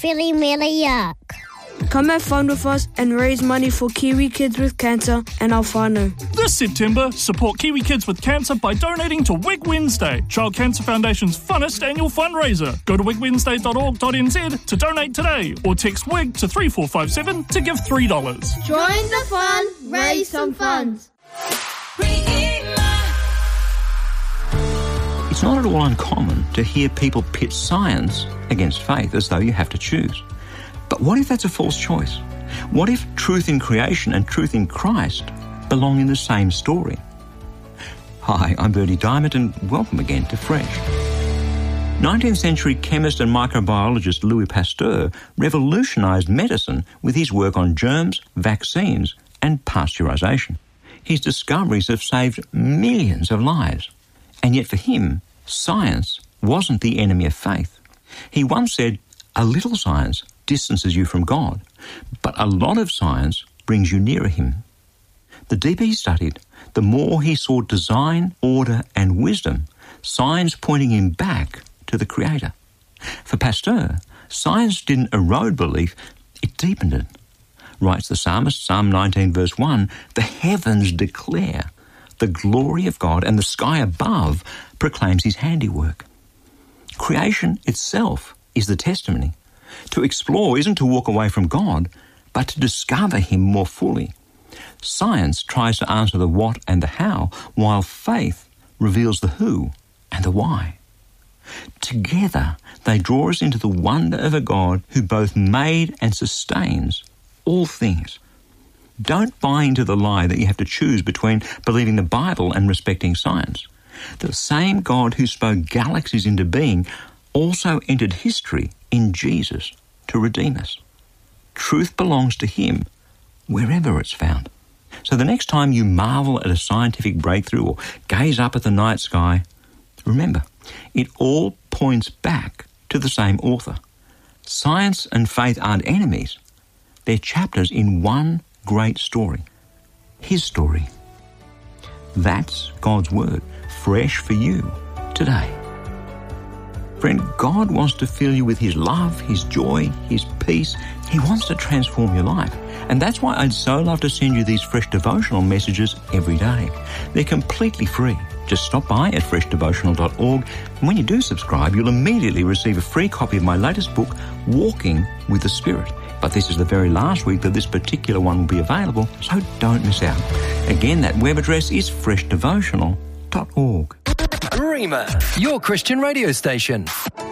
Philly Millie Yuck. Come have fun with us and raise money for Kiwi Kids with Cancer and our whānau. This September, support Kiwi Kids with Cancer by donating to Wig Wednesday, Child Cancer Foundation's funnest annual fundraiser. Go to wigwednesday.org.nz to donate today or text WIG to 3457 to give $3. Join the fun, raise some funds. It's not at all uncommon to hear people pit science against faith as though you have to choose. But what if that's a false choice? What if truth in creation and truth in Christ belong in the same story? Hi, I'm Bernie Diamond and welcome again to Fresh. 19th century chemist and microbiologist Louis Pasteur revolutionised medicine with his work on germs, vaccines and pasteurisation. His discoveries have saved millions of lives. And yet for him, science wasn't the enemy of faith. He once said, "A little science distances you from God, but a lot of science brings you nearer him." The deeper he studied, the more he saw design, order and wisdom, signs pointing him back to the Creator. For Pasteur, science didn't erode belief, it deepened it. Writes the psalmist, Psalm 19 verse 1, "The heavens declare the glory of God, and the sky above proclaims his handiwork." Creation itself is the testimony. To explore isn't to walk away from God, but to discover him more fully. Science tries to answer the what and the how, while faith reveals the who and the why. Together, they draw us into the wonder of a God who both made and sustains all things. Don't buy into the lie that you have to choose between believing the Bible and respecting science. The same God who spoke galaxies into being also entered history in Jesus to redeem us. Truth belongs to him wherever it's found. So the next time you marvel at a scientific breakthrough or gaze up at the night sky, remember, it all points back to the same author. Science and faith aren't enemies. They're chapters in one great story. His story. That's God's word, fresh for you today. Friend, God wants to fill you with his love, his joy, his peace. He wants to transform your life. And that's why I'd so love to send you these fresh devotional messages every day. They're completely free. Just stop by at freshdevotional.org, and when you do subscribe, you'll immediately receive a free copy of my latest book, Walking with the Spirit. But this is the very last week that this particular one will be available, so don't miss out. Again, that web address is freshdevotional.org. Rhema, your Christian radio station.